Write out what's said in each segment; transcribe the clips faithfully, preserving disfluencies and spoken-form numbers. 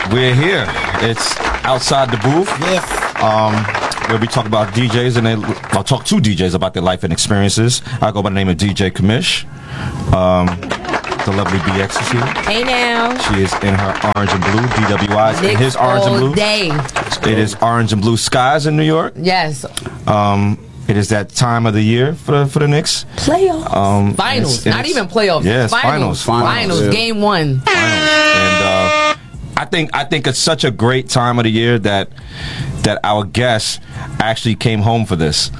We're here. It's outside the booth. Yes. Um, where we talk about D Js and they, I'll talk to D Js about their life and experiences. I go by the name of D J Kamish. Um, the lovely B X is here. Hey now. She is in her orange and blue. D W Is in his orange all and blue. Day. It is orange and blue skies in New York. Yes. Um, it is that time of the year for the, for the Knicks. Playoffs. Um, finals. and it's- Not even playoffs. Yes, finals. finals. Finals. Finals. Yeah. Game one. Finals. And uh, I think I think it's such a great time of the year that that our guest actually came home for this.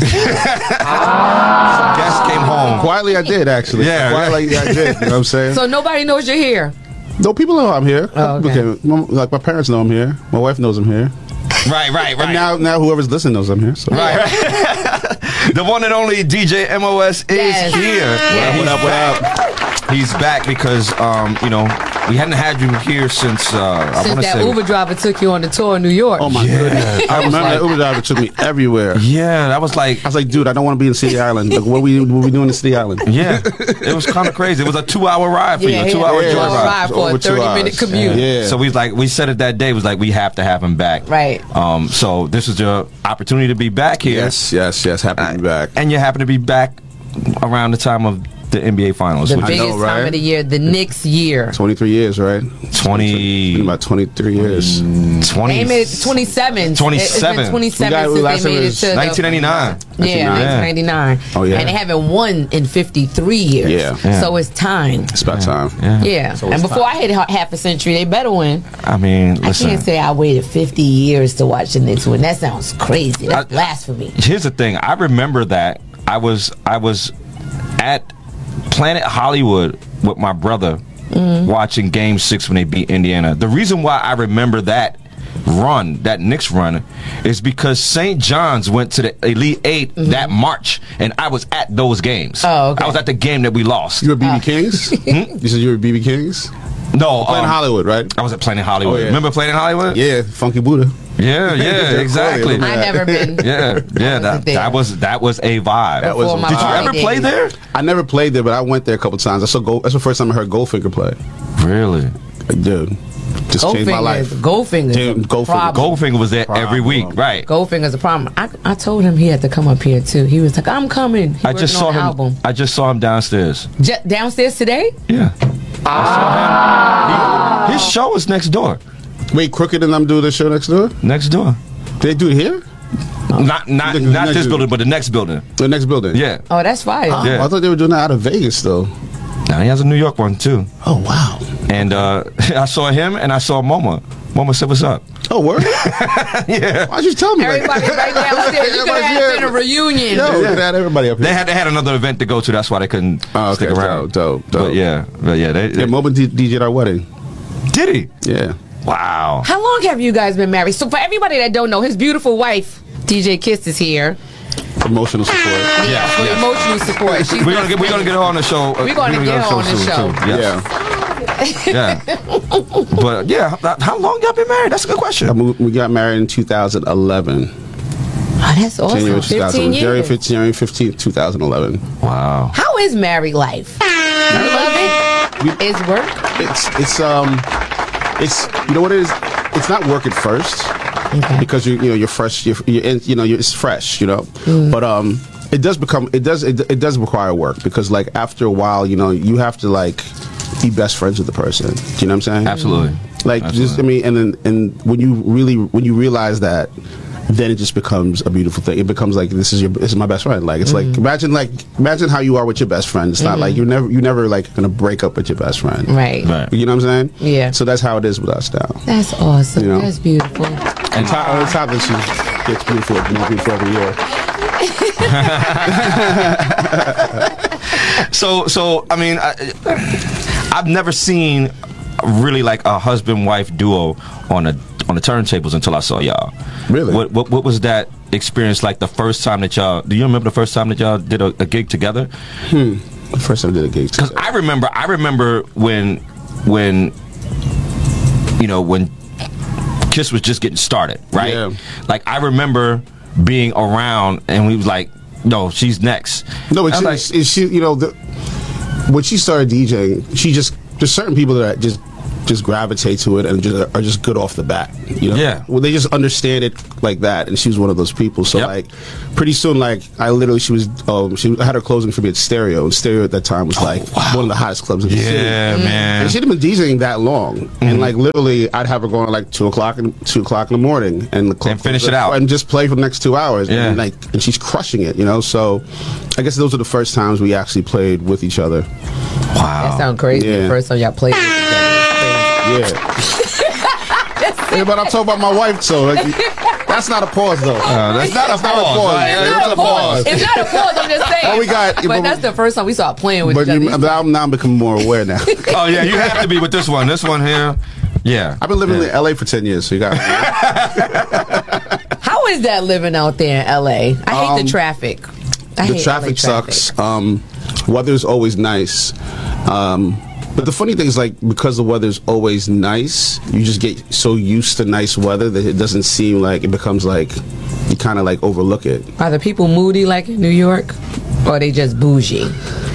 Ah. Guest came home. Quietly, I did actually. Yeah, quietly, I did. You know what I'm saying? So nobody knows you're here. No, people know I'm here. Oh, okay. Okay, mom- like my parents know I'm here. My wife knows I'm here. Right, right, right. And now, now whoever's listening knows I'm here. So. Right, right. The one and only D J M O S is Yes. here. Yes. What up, what up, what up? He's back because, um, you know, we hadn't had you here since, uh, I want Since to that say. Uber driver took you on the tour in New York. Oh my Yeah. goodness! I remember that Uber driver took me everywhere. Yeah, that was like, I was like, dude, I don't want to be in City Island. Like, what we what we doing in City Island? yeah, it was kind of crazy. It was a two-hour ride for Yeah, you, a yeah, two-hour yeah. joyride. Two-hour ride for a Over two thirty-minute hours. commute. Yeah. So we like we said it that day was like we have to have him back. Right. Um. So this is your opportunity to be back here. Yes, yes, yes. Happy to be back. And you happen to be back around the time of the N B A Finals. The which is biggest know, right? time of the year, the Knicks year. twenty-three years, right? twenty, Been about twenty-three years. twenty, They made it twenty-seven. twenty-seven. It's been twenty-seven We got- since last they made time it was to the- nineteen ninety-nine. Yeah, nineteen ninety-nine. Oh, yeah. And they haven't won in fifty-three years. Yeah. Yeah. So it's time. It's about time. Yeah. Yeah. So and it's before time. I hit ha- half a century, they better win. I mean, I listen. can't say I waited fifty years to watch the Knicks win. That sounds crazy. That's I- blasphemy. Here's the thing. I remember that I was I was at Planet Hollywood with my brother watching Game Six when they beat Indiana. The reason why I remember that run, that Knicks run, is because Saint John's went to the Elite Eight that March, and I was at those games. Oh, okay. I was at the game that we lost. You were B B Kings? You said you were B B Kings? No, Playing um, Hollywood, right? I was at Planet Hollywood. Oh, yeah. Remember Planet Hollywood? Yeah, Funky Buddha. yeah, yeah, They're exactly. funny. I never been. Yeah, yeah, that, there. that was that was a vibe. That was Before a my Did you vibe. ever days. play there? I never played there, but I went there a couple times. I saw Gold, that's the first time I heard Goldfinger play. Really? Like, dude, just changed my life. Goldfinger. Dude, Goldfinger. Goldfinger was there every week, Problem. right? Goldfinger's a problem. I, I told him he had to come up here too. He was like, I'm coming. He I just working saw on the him. album. I just saw him downstairs. J- downstairs today? Yeah. Ah. His show is next door. Wait, Crooked and them do the show next door? Next door. They do it here? Not not The- the not next this building. building, but the next building. The next building? Yeah. Oh, that's fire. Yeah. Oh, I thought they were doing that out of Vegas, though. Now he has a New York one too. Oh, wow. And uh, I saw him and I saw Moma. Moma said, "What's up?" Oh, word? Yeah. Why'd you tell me like Everybody right downstairs. You could Everybody's have here. been a reunion. Yo, look at that, everybody up here. They had they had another event to go to. That's why they couldn't Oh, okay, stick around. dope, dope, dope. But yeah, but yeah, they, they Yeah, Moba D- DJ'd our wedding. did he? Yeah. Wow. How long have you guys been married? So for everybody that don't know, his beautiful wife, D J Kiss, is here. Emotional support. Yeah, Yes, for yes. emotional support. She's We're not gonna get we're gonna get her on the show. uh, We're gonna get her on the soon, show. too. Yes. Yeah. Yeah. But yeah, how, how long y'all been married? That's a good I question. moved, we got married in two thousand eleven. Oh, that's awesome. January fifteen January years. fifteenth, January fifteenth, two thousand eleven. Wow. How is married life? You love it? It's work? It's it's um it's you know what it is. It's not work at first Okay. because you you know you're fresh. You're, you're in, you know you're, it's fresh. You know, Mm. but um it does become it does it, it does require work because like after a while you know you have to like be best friends with the person. Do you know what I'm saying? Absolutely. Like just I mean and then and when you really when you realize that. Then it just becomes a beautiful thing. It becomes like this is your this is my best friend. Like it's like imagine like imagine how you are with your best friend. It's not like you're never you never like gonna break up with your best friend. Right. Right. You know what I'm saying? Yeah. So that's how it is with us now. That's awesome. You know. That's beautiful. And top, on top of it, she gets beautiful, more beautiful every year. So so I mean, I, I've never seen really like a husband wife duo on a on the turntables until I saw y'all. Really? What what what was that experience like? The first time that y'all? Do you remember the first time that y'all did a, a gig together? The first time I did a gig. Because I remember, I remember when, when, you know, when Kiss was just getting started, right? Yeah. Like I remember being around, and we was like, "No, she's next." No, but I she, was like, is she, you know, the, when she started DJing, she just there's certain people that just just gravitate to it and just are just good off the bat. You know, Yeah. Well, they just understand it like that, and she was one of those people. So Yep. like, pretty soon, like I literally, she was, um, she had her closing for me at Stereo, and Stereo at that time was like one of the hottest clubs in the city. Yeah, man. And she'd have been DJing that long, and like literally, I'd have her going at like two o'clock and two o'clock in the morning, and the club And finish it out. and just play for the next two hours. Yeah. And like, and she's crushing it, you know. So, I guess those are the first times we actually played with each other. Wow. That sounds crazy. Yeah. The first time y'all played with each other. Yeah. Yeah, but I'm talking about my wife, so like, that's not a pause though. Uh, that's not a That's not a pause. pause. Right? It's That's not a a pause. pause. It's not a pause. I'm just saying. Well, we got- but but- that's the first time we started playing with But each you, other. but I'm now becoming more aware now. Oh yeah, you have to be with this one. This one here. Yeah. I've been living yeah. in L A for ten years, so you got. How is that living out there in L A? I hate Um, the traffic. I the hate traffic L A traffic. sucks. Um, weather's always nice. Um, but the funny thing is, like, because the weather's always nice, you just get so used to nice weather that it doesn't seem like it becomes like you kind of like overlook it. Are the people moody like in New York? Or are they just bougie?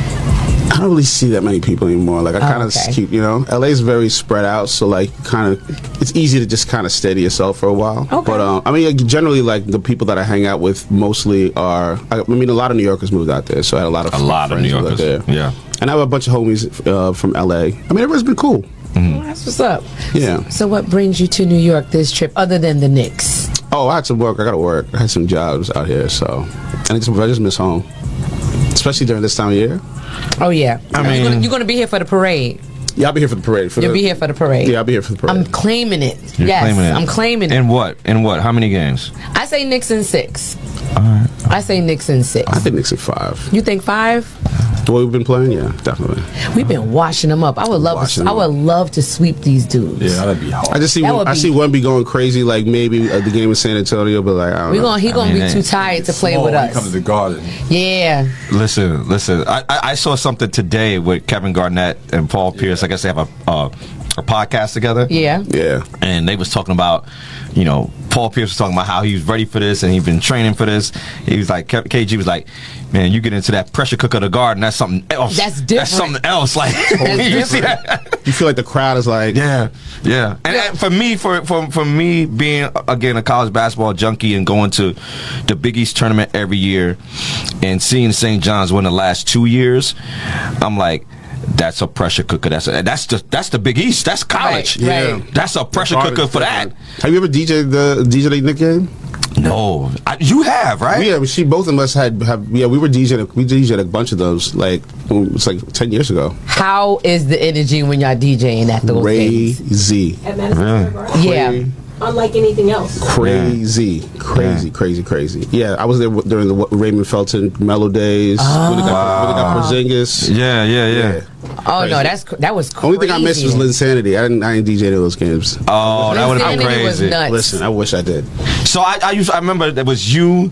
I don't really see that many people anymore. Like I kind of okay. keep, you know, L A is very spread out, so like kind of, it's easy to just kind of steady yourself for a while. Okay. But um, I mean, like, generally, like the people that I hang out with mostly are. I, I mean, a lot of New Yorkers moved out there, so I had a lot of A lot of friends New who lived Yorkers. there. Yeah. And I have a bunch of homies uh, from L A. I mean, everyone's been cool. Well, that's what's up. Yeah. So what brings you to New York this trip other than the Knicks? Oh, I had some work. I got to work. I had some jobs out here, so and I just, I just miss home, especially during this time of year. Oh yeah. I you're mean- gonna, you're gonna be here for the parade. Yeah, I'll be here for the parade. For You'll the, be here for the parade. Yeah, I'll be here for the parade. I'm claiming it. You're yes, claiming it. I'm claiming it. In what? In what? How many games? I say Knicks in six. All right. I say Knicks in six. I think Knicks at five. You think five? The way we've been playing, yeah, definitely. We've been washing them up. I would love. Washing To, I them would love to sweep these dudes. Yeah, that'd be hard. I just see That would I be- see Wemby going crazy, like maybe at the game in San Antonio, but like I don't We know. gonna he gonna mean, be they- too tired to play Small with when you come to us. the Garden. Yeah. Listen, listen. I, I, I saw something today with Kevin Garnett and Paul Pierce. I guess they have a uh, a podcast together. Yeah. Yeah, And they was talking about, you know, Paul Pierce was talking about how he was ready for this and he'd been training for this. He was like, K- KG was like, man, you get into that pressure cooker of the Garden, that's something else. That's That's different. something else. Like, That's you see different. that? you feel like the crowd is like, Yeah, yeah. And, and for me, for, for for me being again a college basketball junkie and going to the Big East tournament every year and seeing Saint John's win the last two years, I'm like, that's a pressure cooker. That's a, that's the that's the Big East. That's college. Right, right. That's a pressure Garden's cooker for that. different. Have you ever D J'd the D J'd the Knick game? No, I, you have right. Yeah, she both of us had have yeah we were DJing we DJed a bunch of those like it's like ten years ago. How is the energy when y'all DJing at those games? Crazy, At Madison Really? Square Garden. Yeah. Unlike anything else. crazy, crazy, Yeah. crazy, crazy. Yeah, I was there w- during the w- Raymond Felton Mellow days when they got, when they got Porzingis. Yeah, yeah, yeah. Oh Crazy. no, that's cr- that was crazy. Only thing I missed was Linsanity. I didn't I didn't D J any of those games. Oh, that would have been Linsanity was crazy. nuts. Listen, I wish I did. So I, I used I remember there was you,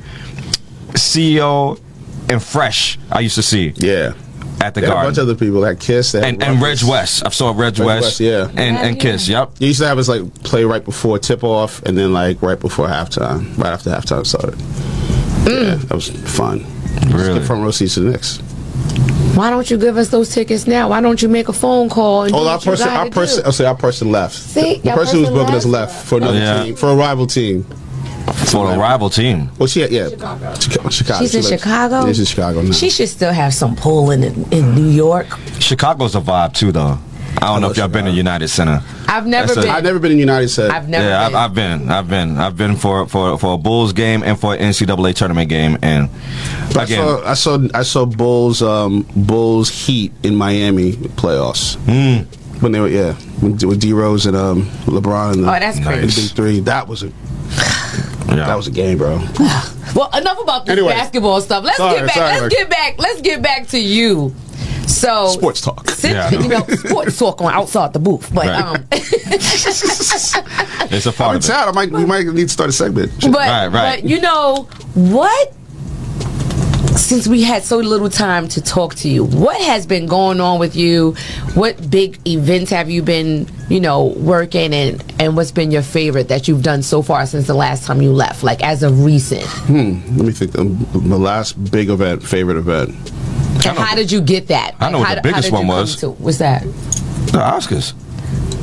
C E O, and Fresh. I used to see Yeah. at the There were a Garden. bunch of other people that Kiss that and and Reg West. I saw Reg, West, West, yeah. and Yeah, and yeah. Kiss. Yep. They used to have us like play right before tip off and then like right before halftime, right after halftime started. Yeah, that was fun. Really? Get front row seats to the Knicks. Why don't you give us those tickets now? Why don't you make a phone call? And Oh, do our what you person, gotta our do? person, I'll say our person left. See, the your person who was person booking us left? left for another Yeah. team, for a rival team. For the rival team. Well, she had, yeah, Chicago. Chicago. Chicago. She's in She lives- Chicago? Yeah, she's in Chicago now. She should still have some pull in in New York. Chicago's a vibe too, though. I don't know love if y'all been to Chicago. United Center. I've never That's a- been. I've never been in United States. I've never yeah, been. I've, I've been, I've been, I've been for for for a Bulls game and for an N C double A tournament game, and I again, saw, I saw, I saw Bulls, um, Bulls Heat in Miami playoffs mm, when they were, yeah, with, with D Rose and um, LeBron and the, Oh, that's and crazy. the big three. That was a yeah. that was a game, bro. Well, enough about this Anyway. basketball stuff. Let's Sorry, get back. sorry, let's Rick. get back. Let's get back to you. So Sports talk. Since, Yeah. you know, sports talk on outside the booth, but Right. um, it's a part I'm of it. sad. I might, we might need to start a segment. but Right, right. but you know what? Since we had so little time to talk to you, what has been going on with you? What big events have you been, you know, working and and what's been your favorite that you've done so far since the last time you left, like as of recent? Let me think. Um, the last big event, favorite event. And how did you get that? I know Like, what how- the how biggest did you one come was. to- what's that? The Oscars.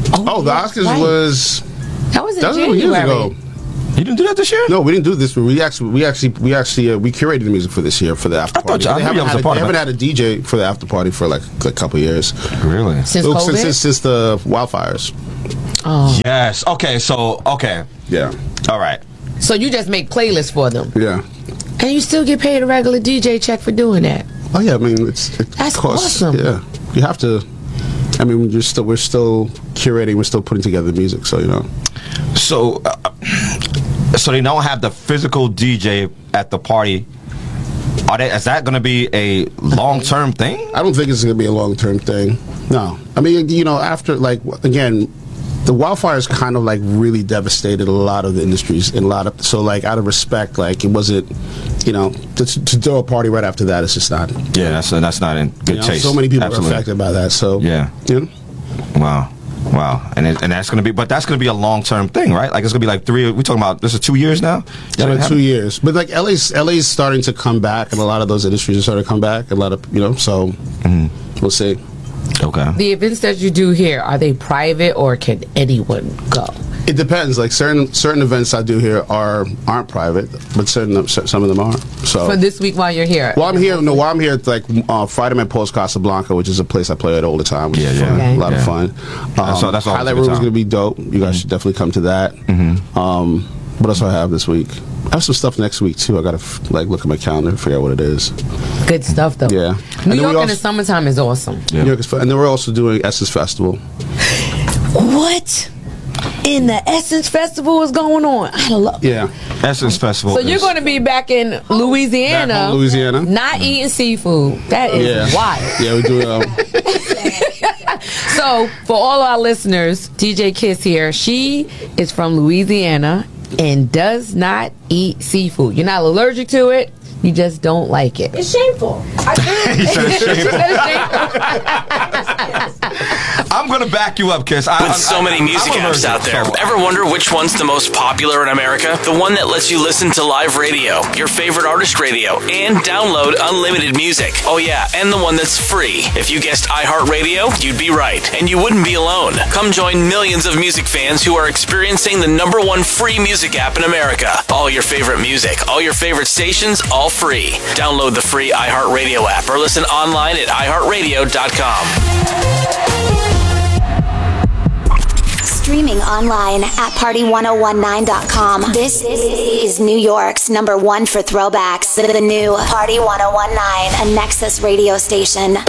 Oh, the Oscars right. was That was in that was January. years ago. You didn't do that this year? No, we didn't do this. We actually, we actually, we actually, uh, we curated the music for this year for the after I thought party. you- I They knew haven't, you was had a a, part they of haven't it. had a D J for the after party for like a couple years. Really? Since Oh, COVID? since, since since the wildfires. Oh. Yes. Okay. So okay. Yeah, All right. So you just make playlists for them. yeah. And you still get paid a regular D J check for doing that. Oh yeah, I mean it's it That's costs, awesome. Yeah, you have to. I mean, we're still we're still curating, we're still putting together the music, so you know. So, uh, so they don't have the physical D J at the party. Are they? Is that going to be a long term thing? I don't think it's going to be a long term thing. No, I mean, you know, after like again, the wildfires kind of like really devastated a lot of the industries and a lot of so like out of respect, like it wasn't, you know, to, to throw a party right after that, it's just not. Yeah, that's that's not in good You know, taste. so many people Absolutely. are affected by that. So Yeah. you know, Wow. Wow. And it, and that's going to be, but that's going to be a long term thing, right? Like it's going to be like three. We're talking about this is two years now. it's been two years, but like L A's L A's starting to come back, and a lot of those industries are starting to come back. A lot of you know, so we'll see. Okay. The events that you do here, are they private or can anyone go? It depends. Like certain certain events I do here are aren't private, but certain some of them are. So For this week while you're here? While I'm here, no, while I'm here, it's like uh, Friday Night Post Casablanca, which is a place I play at all the time. Which Yeah, is yeah. fun. Okay. A lot Yeah. of fun. Um, so that's always a Highlight good Room is time. going to be dope. You guys should definitely come to that. Mm-hmm. Um, what else do I have this week? I have some stuff next week too. I got to f- like look at my calendar and figure out what it is. Good stuff, though. Yeah. And New then we York in also- the summertime is awesome. Yeah. New York is fun. And then we're also doing Essence Festival. What in the Essence Festival is going on? I love. Yeah. Essence Festival. So you're is- going to be back in Louisiana, Back home, Louisiana. not eating seafood. That is Yeah. wild. Yeah, we do. Um, So for all our listeners, D J Kiss here. She is from Louisiana and does not eat seafood. You're not allergic to it. You just don't like it. It's shameful. I'm going to back you up, Kiss. I, With I- so I- many I'm music apps allergic, out there, so- ever wonder which one's the most popular in America? The one that lets you listen to live radio, your favorite artist radio, and download unlimited music. Oh yeah, and the one that's free. If you guessed iHeartRadio, you'd be right. And you wouldn't be alone. Come join millions of music fans who are experiencing the number one free music app in America. All your favorite music, all your favorite stations, all free. Download the free iHeartRadio app or listen online at i heart radio dot com. Streaming online at party ten nineteen dot com. This is New York's number one for throwbacks. The new Party ten nineteen, a Nexus radio station.